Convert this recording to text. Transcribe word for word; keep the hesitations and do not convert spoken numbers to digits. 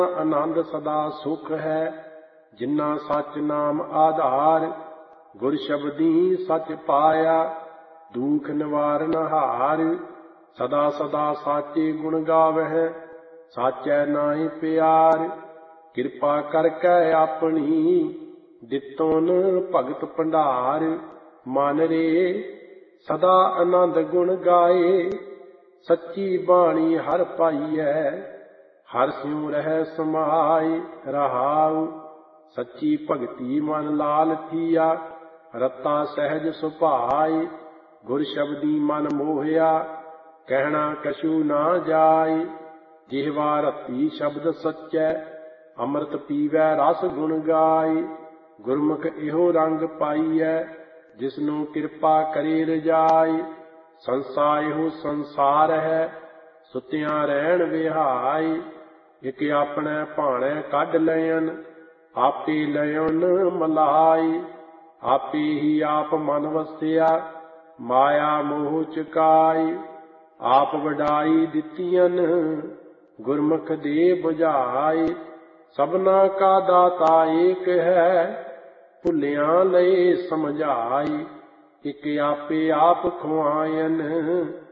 ਆਨੰਦ ਸਦਾ ਸੁਖ ਹੈ, ਜਿਨ੍ਹਾਂ ਸੱਚ ਨਾਮ ਆਧਾਰ। ਗੁਰ ਸ਼ਬਦੀ ਸੱਚ ਪਾਇਆ, ਦੁਖ ਨਿਵਾਰਨ ਹਾਰ। ਸਦਾ ਸਦਾ ਸਾਚੇ ਗੁਣ ਗਾਵਹਿ, ਸਾਚੈ ਨਾਹਿ ਪਿਆਰ। ਕਿਰਪਾ ਕਰਕੇ ਆਪਣੀ, ਦਿੱਤੋਨ ਭਗਤ ਭੰਡਾਰ। ਮਨ ਰੇ ਸਦਾ ਆਨੰਦ ਗੁਣ ਗਾਏ, ਸੱਚੀ ਬਾਣੀ ਹਰ ਪਾਈਐ। ਹਰ ਸਿਉ ਰਹਿ ਸਮਾਏ ਰਹਾਉ, ਸੱਚੀ ਭਗਤੀ ਮਨ ਲਾਲ ਥੀਆ। ਰਤਾ ਸਹਿਜ ਸੁਭਾਏ, ਗੁਰ ਸ਼ਬਦੀ ਮਨ ਮੋਹਿਆ। ਕਹਿਣਾ ਕਛੂ ਨਾ ਜਾਏ, ਜਿਹਵਾ ਰਤੀ ਸ਼ਬਦ ਸੱਚੈ। ਅੰਮ੍ਰਿਤ ਪੀਵੈ ਰਸ ਗੁਣ ਗਾਏ, ਗੁਰਮੁਖ ਇਹੋ ਰੰਗ ਪਾਈਐ। ਜਿਸਨੂੰ ਕਿਰਪਾ ਕਰੇ ਰਜਾਈ, ਸੰਸਾ ਇਹੋ ਸੰਸਾਰ ਹੈ। ਸੁਤਿਆਂ ਰਹਿਣ ਵਿਹਾਈ, ਇਕ ਆਪਣੇ ਭਾਣੇ ਕੱਢ ਲਇਨ। ਆਪੇ ਲਇਨ ਮਲਾਈ, ਆਪੇ ਹੀ ਆਪ ਮਨ ਵਸਿਆ। ਮਾਇਆ ਮੋਹ ਚੁਕਾਈ, ਆਪ ਵਡਾਈ ਦਿੱਤੀਅਨ। ਗੁਰਮੁਖ ਦੇ ਬੁਝਾਈ, ਸਭਨਾ ਕਾ ਦਾਤਾ ਏਕ ਹੈ। ਭੁੱਲਿਆਂ ਲਏ ਸਮਝਾਈ, ਇਕ ਆਪੇ ਆਪ ਖੁਆਇਨ।